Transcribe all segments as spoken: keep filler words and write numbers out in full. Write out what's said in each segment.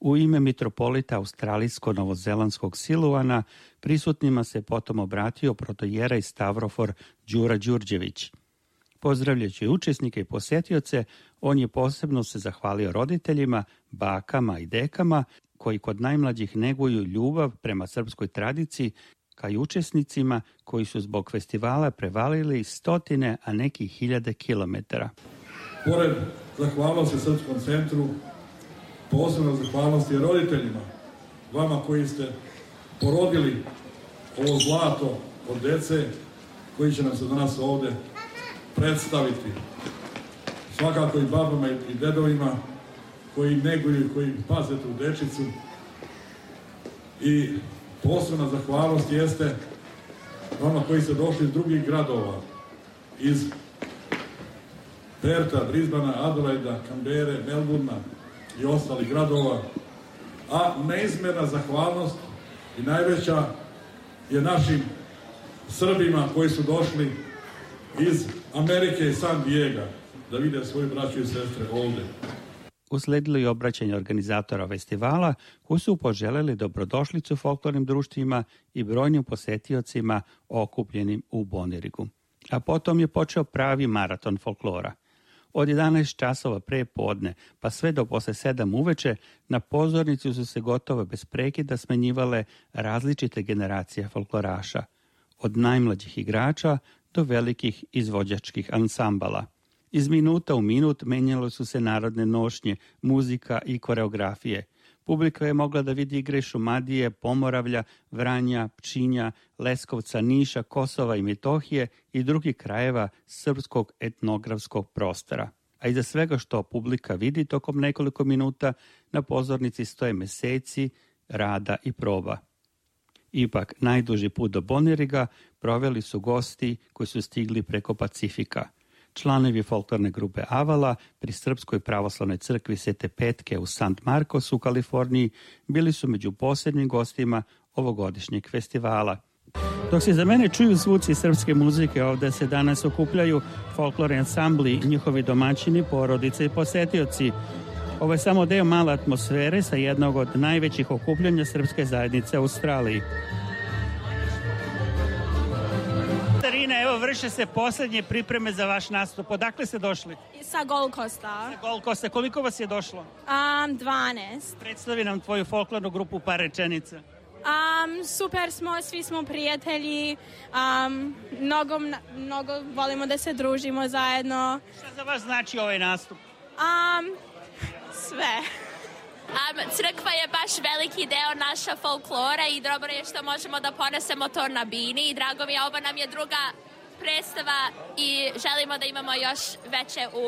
U ime mitropolita australijsko-novozelandskog Siluana prisutnima se potom obratio protojerej Stavrofor Đura Đurđević. Pozdravljajući učesnike i posjetioce, on je posebno se zahvalio roditeljima, bakama i dekama koji kod najmlađih neguju ljubav prema srpskoj tradiciji, kao i učesnicima koji su zbog festivala prevalili stotine, a neki hiljade kilometara. Pored zahvalnosti Srpskom centru, posebno zahvalnosti je roditeljima, vama koji ste porodili ovo zlato od dece, koji će nam se danas ovde predstaviti. Svakako i babama i dedovima koji neguju i koji paze tu dečicu. I posebna zahvalnost jeste vama koji ste došli iz drugih gradova, iz Perta, Brisbana, Adelaida, Kambere, Melburna i ostalih gradova, a neizmjerna zahvalnost i najveća je našim Srbima koji su došli iz Amerike i San Diega da vide svoju braću i sestre ovde. Usledilo je obraćanje organizatora festivala koji su poželjeli dobrodošlicu folklornim društvima i brojnim posetiocima okupljenim u Bonirigu. A potom je počeo pravi maraton folklora. Od jedanaest časova pre podne pa sve do posle sedam uveče na pozornici su se gotovo bez prekida smenjivale različite generacije folkloraša, od najmlađih igrača do velikih izvođačkih ansambala. Iz minuta u minut menjale su se narodne nošnje, muzika i koreografije. Publika je mogla da vidi igre Šumadije, Pomoravlja, Vranja, Pčinja, Leskovca, Niša, Kosova i Metohije i drugih krajeva srpskog etnografskog prostora. A iza svega što publika vidi tokom nekoliko minuta, na pozornici stoje meseci rada i proba. Ipak, najduži put do Boniriga proveli su gosti koji su stigli preko Pacifika. Članovi folklorne grupe Avala pri Srpskoj pravoslavnoj crkvi Svete Petke u Sant Marcos u Kaliforniji bili su među posljednjim gostima ovogodišnjeg festivala. Dok se za mene čuju zvuci srpske muzike, ovdje se danas okupljaju folklorni ansambli i njihovi domaćini, porodice i posetioci. Ovo je samo deo male atmosfere sa jednog od najvećih okupljanja srpske zajednice u Australiji. Katarina, evo vrše se posljednje pripreme za vaš nastup. Odakle ste došli? Sa Gold Costa. Sa Gold Costa. Koliko vas je došlo? Um, dvanaest. Predstavi nam tvoju folklornu grupu par rečenica. Um, super smo, svi smo prijatelji, um, mnogo, mnogo volimo da se družimo zajedno. Šta za vas znači ovaj nastup? Um, sve. Um, crkva je baš veliki deo naša folklora i dobro je što možemo da ponesemo to na bini i drago mi je, ovo nam je druga predstava i želimo da imamo još veće u,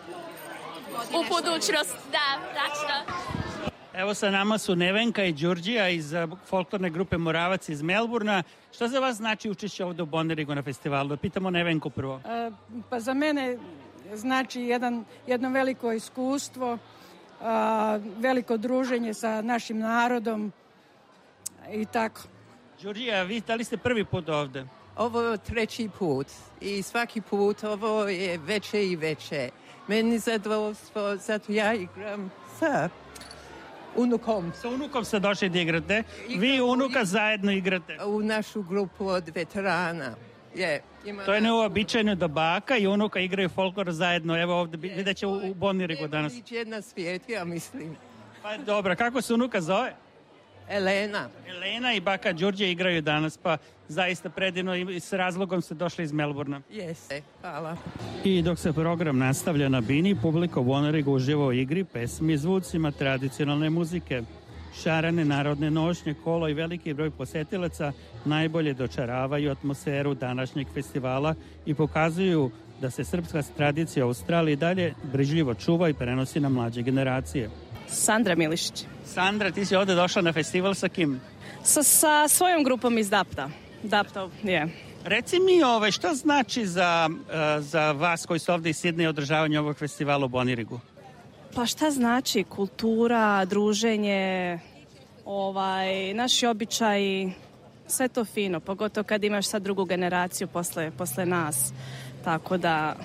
u budućnost. Da, tačno. Evo sa nama su Nevenka i Đurđija iz folklorne grupe Moravac iz Melburna. Šta za vas znači učešće ovdje u Bonirigu na festivalu? Pitamo Nevenku prvo. E, pa za mene znači jedan, jedno veliko iskustvo, a, veliko druženje sa našim narodom i tako. Đurđija, vi da li ste prvi put ovdje? Ovo je treći put i svaki put ovo je veće i veće. Meni zadovoljstvo, zato ja igram sa unukom. Sa unukom ste došli da igrate? Vi i unuka zajedno igrate? U našu grupu od veterana. Je. Ima to je neuobičajeno da baka i unuka igraju folklor zajedno. Evo ovdje je, vidjet će u, u Bonirigu danas. Jedna svijet, ja mislim. Pa dobro, kako se unuka zove? Elena. Elena i baka Đurđe igraju danas, pa zaista predivno i s razlogom ste došli iz Melburna. Jeste, hvala. I dok se program nastavlja na bini, publika u Bonirigu uživa u igri, pesmi i zvucima tradicionalne muzike. Šarene narodne nošnje, kolo i veliki broj posetilaca najbolje dočaravaju atmosferu današnjeg festivala i pokazuju da se srpska tradicija u Australiji dalje brižljivo čuva i prenosi na mlađe generacije. Sandra Milišić. Sandra, ti si ovdje došla na festival sa kim? Sa, sa svojom grupom iz Dapta. Dapta, je. Yeah. Reci mi, ovaj, što znači za, uh, za vas koji su ovdje iz Sidneja održavanje ovog festivala u Bonirigu? Pa šta znači kultura, druženje, ovaj, naši običaji, sve to fino, pogotovo kad imaš sad drugu generaciju posle, posle nas. Tako da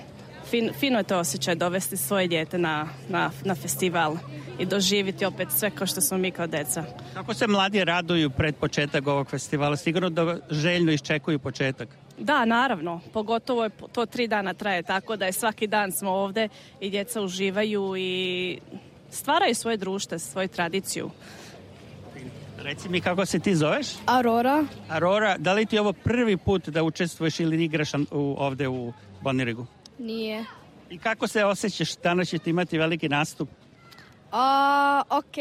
fin, fino je to osjećaj dovesti svoje dijete na, na, na festival i doživjeti opet sve kao što smo mi kao deca. Kako se mladi raduju pred početak ovog festivala? Sigurno da željno iščekuju početak. Da, naravno. Pogotovo je to tri dana traje, tako da je svaki dan smo ovdje i djeca uživaju i stvaraju svoje društvo, svoju tradiciju. Reci mi kako se ti zoveš? Aurora. Aurora, da li ti je ovo prvi put da učestvuješ ili igraš u, ovdje u Bonirigu? Nije. I kako se osjećaš? Danas ćete imati veliki nastup. A, ok.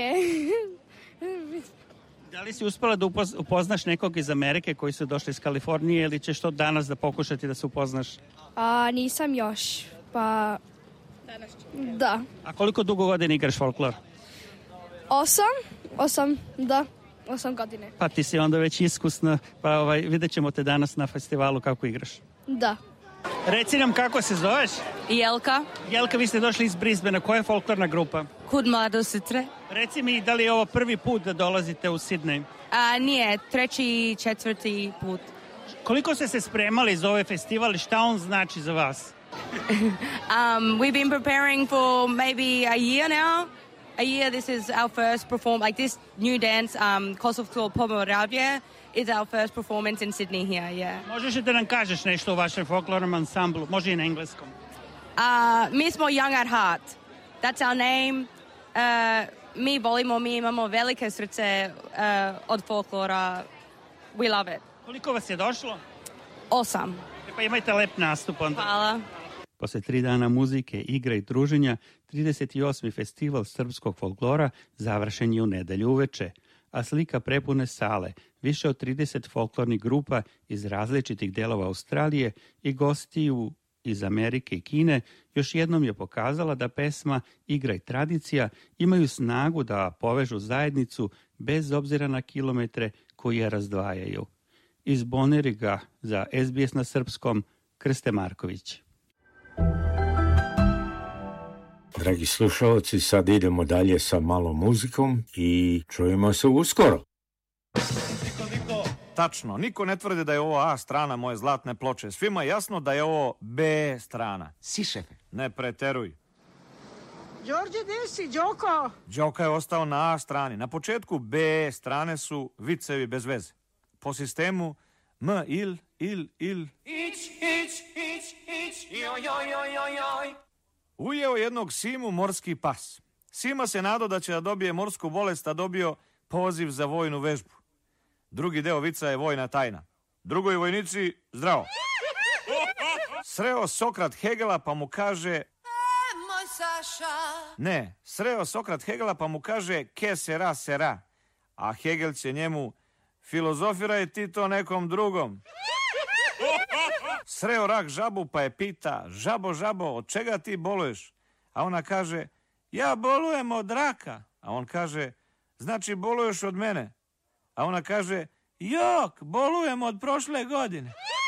Da li si uspjela da upoznaš nekog iz Amerike koji su došli iz Kalifornije ili ćeš to danas da pokušati da se upoznaš? A, nisam još, pa... Da. A koliko dugo godina igraš folklor? Osam, osam, da, osam godine. Pa ti si onda već iskusna, pa ovaj, vidjet ćemo te danas na festivalu kako igraš. Da. Reci nam kako se zoveš? Jelka. Jelka, vi ste došli iz Brisbanea. Koja je folklorna grupa? Kud mlado sutre. Reci mi, da li je ovo prvi put da dolazite u Sidney? A, nije, treći, četvrti put. Koliko ste se spremali za ovaj festival i šta on znači za vas? um, we've been preparing for maybe a year now. A year, this is our first perform, like this new dance, um, Kosovsko Pomoravlje, is our first performance in Sydney here, yeah. Možeš da nam kažeš nešto o vašem folklornom ansamblu, može i na engleskom? Uh, mi smo Young at Heart. That's our name. Uh, mi volimo, mi imamo velike srce uh, od folklora. We love it. Koliko vas je došlo? Osam. E pa imajte lep nastup onda. Hvala. Posle tri dana muzike, igra i druženja, trideset osmi festival srpskog folklora završen je u nedelju uveče, a slika prepune sale, više od trideset folklornih grupa iz različitih delova Australije i gostiju iz Amerike i Kine još jednom je pokazala da pesma, igra i tradicija imaju snagu da povežu zajednicu bez obzira na kilometre koji je razdvajaju. Iz Boniriga za S B S na srpskom, Krste Marković. Dragi slušalci, sad idemo dalje sa malom muzikom i čujemo se uskoro. Tačno, niko ne tvrdi da je ovo A strana moje zlatne ploče. Svima je jasno da je ovo B strana. Si, šefe. Ne preteruj. Đorđe, gde si, Đoko? Đoka je ostao na A strani. Na početku B strane su vicevi bez veze. Po sistemu M, il, il, il. Ić, ić, ić, ić, joj, joj, joj, joj, joj. Ujeo jednog Simu morski pas. Sima se nadao da će da dobije morsku bolest, a dobio poziv za vojnu vežbu. Drugi deo vica je vojna tajna. Drugoj vojnici, zdravo. Sreo Sokrat Hegela pa mu kaže... E, moj Saša. Ne, sreo Sokrat Hegela pa mu kaže ke sera sera. A Hegel će njemu... Filozofiraj ti to nekom drugom. Sreo rak žabu pa je pita, žabo, žabo, od čega ti boluješ? A ona kaže, ja bolujem od raka. A on kaže, znači boluješ od mene. A ona kaže, jok, bolujem od prošle godine.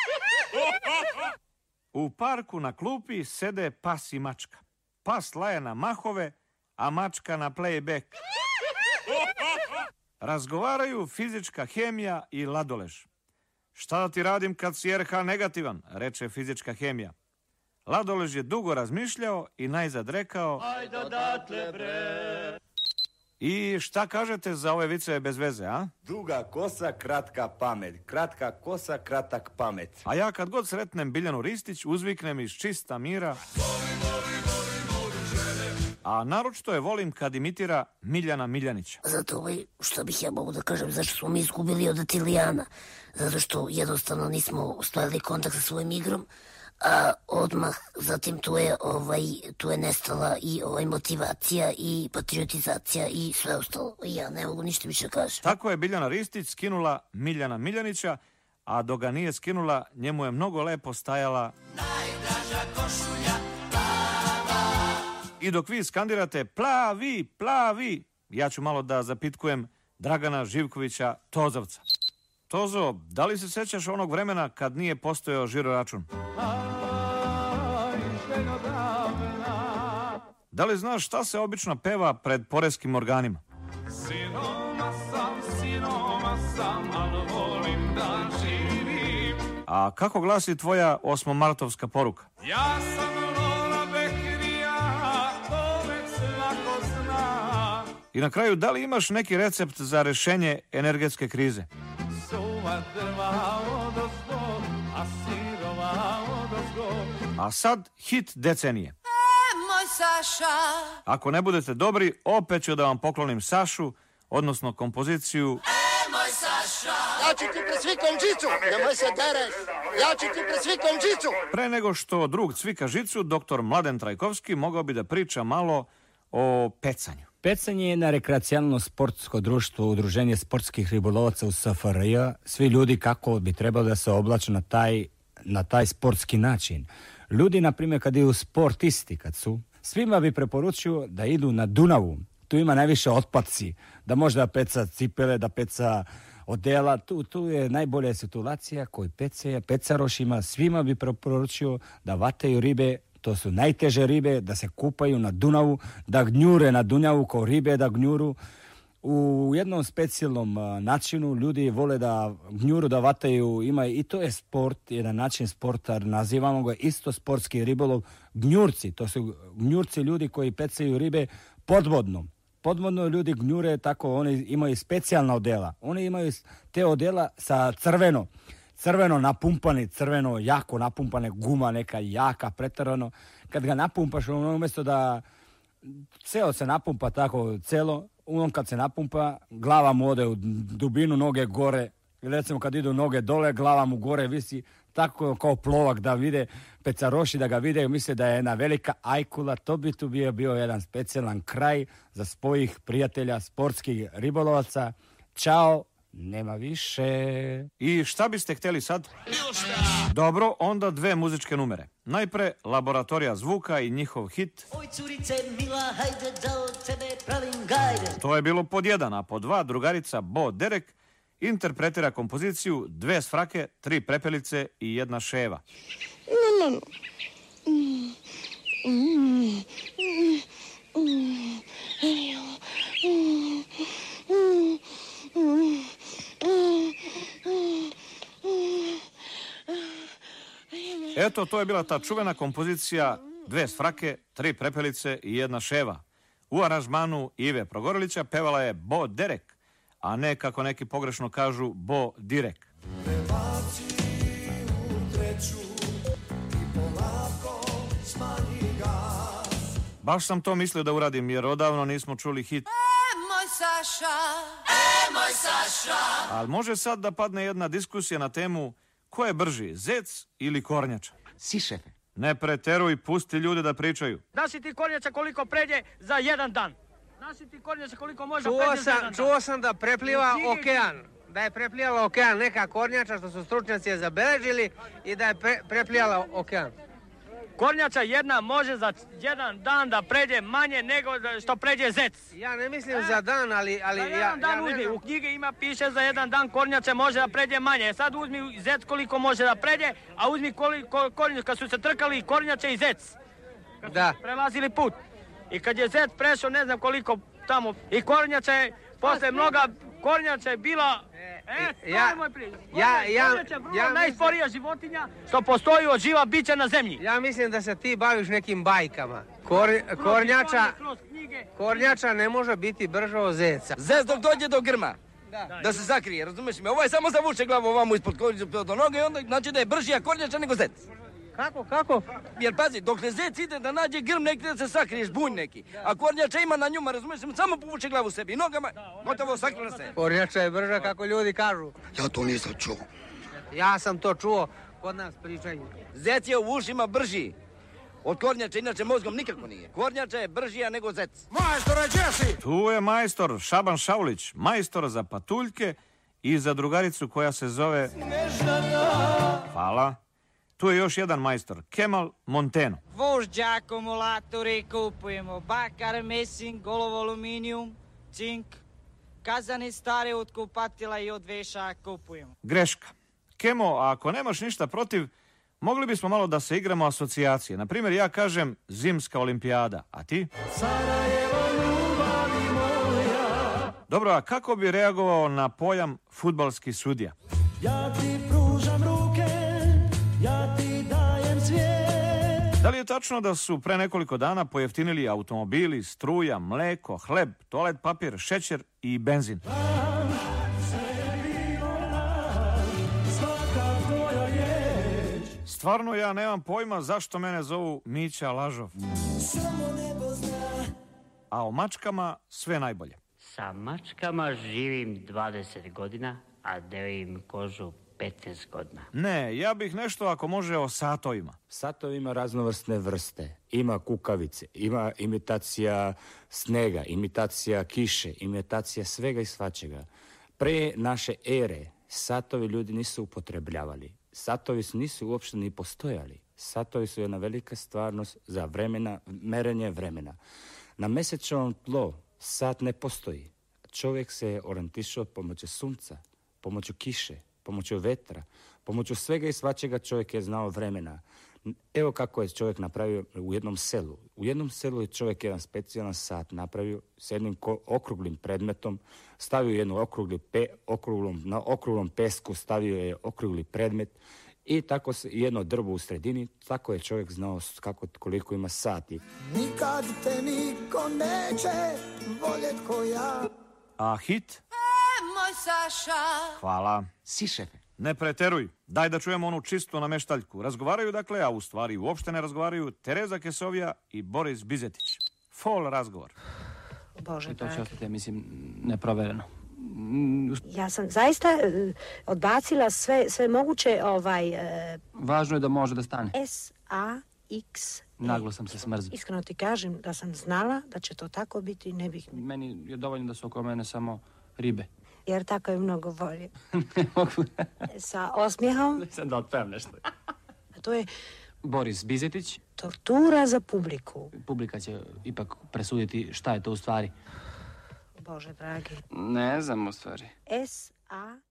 U parku na klupi sede pas i mačka. Pas laje na mahove, a mačka na playback. Razgovaraju fizička hemija i ladolež. Šta da ti radim kad si R H negativan, reče fizička hemija. Ladolež je dugo razmišljao i najzad rekao... Ajde odatle bre. I šta kažete za ove viceve bez veze, a? Duga kosa, kratka pamet. Kratka kosa, kratak pamet. A ja kad god sretnem Biljanu Ristić, uzviknem iz čista mira... A naročito je volim kad imitira Miljana Miljanića. Zato ovaj, što bih ja mogu da kažem, zašto smo mi izgubili od Atilijana? Zato što jednostavno nismo ostvarili kontakt sa svojim igrom, a odmah zatim tu je, ovaj, tu je nestala i ovaj, motivacija i patriotizacija i sve ostalo. Ja ne mogu ništa više kažem. Tako je Biljana Ristić skinula Miljana Miljanića, a dok ga nije skinula, njemu je mnogo lepo stajala... Najdraža košulja. I dok vi skandirate plavi, plavi, ja ću malo da zapitkujem Dragana Živkovića Tozovca. Tozo, da li se sećaš onog vremena kad nije postojao žiro račun? Da li znaš šta se obično peva pred poreskim organima? Sinoma sam, sinoma sam, ali volim da živim. A kako glasi tvoja osmomartovska poruka? Ja sam I na kraju, da li imaš neki recept za rešenje energetske krize? A sad hit decenije. Moj Saša. Ako ne budete dobri, opet ću da vam poklonim Sašu, odnosno kompoziciju E, moj Saša. Ja ću ti presvikom žicu, nemoj se dereš. Ja ću ti presvikom žicu. Pre nego što drug cvika žicu, doktor Mladen Trajkovski mogao bi da priča malo o pecanju. Pecanje je jedno rekreacijalno sportsko društvo, udruženje sportskih ribolovaca u S F R J. Svi ljudi kako bi trebalo da se oblače na taj, na taj sportski način. Ljudi, na primjer, kad idu sportisti, kad su, svima bi preporučio da idu na Dunavu. Tu ima najviše otpadci, da može da peca cipele, da peca odela. Tu, tu je najbolja situacija koji pece, pecarošima. Svima bi preporučio da vataju ribe, to su najteže ribe, da se kupaju na Dunavu, da gnjure na Dunavu kao ribe, da gnjuru. U jednom specijalnom uh, načinu ljudi vole da gnjuru, da vataju, ima i to je sport, jedan način sporta, nazivamo ga isto sportski ribolov, gnjurci, to su gnjurci ljudi koji pecaju ribe podvodno. Podvodno ljudi gnjure, tako oni imaju specijalna odela. Oni imaju te odela sa crveno, crveno napumpani, crveno jako napumpane, guma neka jaka, pretarano. Kad ga napumpaš, ono umjesto da ceo se napumpa tako celo, on kad se napumpa, glava mu ode u dubinu, noge gore. Recimo kad idu noge dole, glava mu gore visi, tako kao plovak da vide pecaroši, da ga vide, misle da je jedna velika ajkula. To bi tu bio, bio jedan specijalan kraj za svojih prijatelja, sportskih ribolovaca. Ćao, nema više. I šta biste htjeli sad? Dobro, onda dve muzičke numere. Najpre Laboratorija zvuka i njihov hit. Oj curice mila, hajde da od tebe pravim gajde. To je bilo pod jedan, a pod dva drugarica Bo Derek interpretira kompoziciju Dve sfrake, tri prepelice i jedna ševa. No, no, no. Mm, mm, mm, mm, ejo, mm, mm, mm, Eto, to je bila ta čuvena kompozicija Dve sfrake, tri prepelice i jedna ševa. U aranžmanu Ive Progorelića pevala je Bo Derek, a ne, kako neki pogrešno kažu, Bo Direk. Baš sam to mislio da uradim, jer odavno nismo čuli hit. E, moj Saša. E, moj Saša. Ali može sad da padne jedna diskusija na temu ko je brži, zec ili kornjača? Si, šefe. Ne preteruj, pusti ljude da pričaju. Znaš li ti kornjača koliko pređe za jedan dan? Znaš li ti kornjača koliko može čuo pređe sam, za jedan dan? Čuo sam da prepliva okean. Da je preplijala okean neka kornjača, što su stručnjaci je zabeležili, i da je pre, preplijala okean. Kornjača jedna može za jedan dan da pređe manje nego što pređe zec. Ja ne mislim za dan, ali... ali za jedan ja, dan ja uzmi, ne... u knjige ima piše za jedan dan kornjača može da pređe manje. Sad uzmi zec koliko može da pređe, a uzmi koliko kornjača, kad su se trkali kornjača i zec. Kad da. su prelazili put. I kad je zec prešao ne znam koliko tamo, i kornjača je, posle mnoga kornjača je bila... E, to ja, je moj prijatelj. Ja, ja, kornjača je vrlo ja najsporija mislim... životinja što postoji od živa bića na zemlji. Ja mislim da se ti baviš nekim bajkama. Kor, kornjača, kornjača ne može biti brža od zeca. Zec dok dođe do grma, da, da se zakrije, razumiješ me? Ovo je samo zavuče glavu ovamo ispod do noge i onda znači da je bržija kornjača nego zec. Kako, kako? Jer pazi, dok ne zec ide da nađe grm, neki da se sakriješ, bunj neki. A kornjača ima na njuma, razumiješ, samo povuče glavu sebi i nogama, gotovo sakrije se. Kornjača je brža kako ljudi kažu. Ja to nisam čuo. Ja sam to čuo, kod nas pričaju. Zec je u ušima brži od kornjača, inače mozgom nikako nije. Kornjača je bržija nego zec. Majstore, gdje si? Tu je majstor Šaban Šaulić, majstor za patuljke i za drugaricu koja se zove... Hvala. Tu je još jedan majstor, Kemal Monteno. Vožđ, akumulatori, kupujemo bakar, mesing, golovo aluminijum, cink, kazane stare od kupatila i od veša kupujemo. Greška. Kemo, a ako nemaš ništa protiv, mogli bismo malo da se igramo asocijacije. Naprimjer, ja kažem zimska olimpijada, a ti? Sarajevo, ljubavi moja. Dobro, a kako bi reagovao na pojam fudbalski sudija? Ja ti pružam ruke, ja ti dajem cvijet. Da li je tačno da su pre nekoliko dana pojeftinili automobili, struja, mleko, hleb, toalet papir, šećer i benzin? Stvarno ja nemam pojma zašto mene zovu Mića Lažov. A o mačkama sve najbolje. Sa mačkama živim dvadeset godina, a delim kožu petnaest godina. Ne, ja bih nešto ako može o satovima. Satovi ima raznovrsne vrste. Ima kukavice, ima imitacija snega, imitacija kiše, imitacija svega i svačega. Pre naše ere satovi ljudi nisu upotrebljavali. Satovi nisu uopšte ni postojali. Satovi su jedna velika stvarnost za vremena, merenje vremena. Na mesečevom tlo sat ne postoji. Čovjek se je orijentišao pomoću sunca, pomoću kiše, pomoću vetra, pomoću svega i svačega čovjek je znao vremena. Evo kako je čovjek napravio u jednom selu. U jednom selu je čovjek jedan specijalan sat napravio s jednim ko- okruglim predmetom, stavio jednu okrugli pe, okruglom, na okruglom pesku stavio je okrugli predmet i tako se jedno drvo u sredini, tako je čovjek znao kako, koliko ima sati. Nikad te niko neće voljet ko ja. A hit? E, moj Saša. Hvala. Si, šefe. Ne preteruj, daj da čujemo onu čistu nameštaljku. Razgovaraju dakle, a u stvari uopšte ne razgovaraju, Tereza Kesovija i Boris Bizetić. Fol razgovor. Bože, to će ostati, mislim, neprovereno. Ja sam zaista uh, odbacila sve, sve moguće ovaj... Uh, Važno je da može da stane. S A X. Naglo sam se smrzio. Iskreno ti kažem da sam znala da će to tako biti, ne bih... Meni je dovoljno da su oko mene samo ribe. Jer tako je mnogo bolje. Ne mogu. Sa osmijehom. Nisam da otpevam nešto. A to je... Boris Bizetić. Tortura za publiku. Publika će ipak presuditi šta je to u stvari. Bože dragi. Ne znam u stvari. S A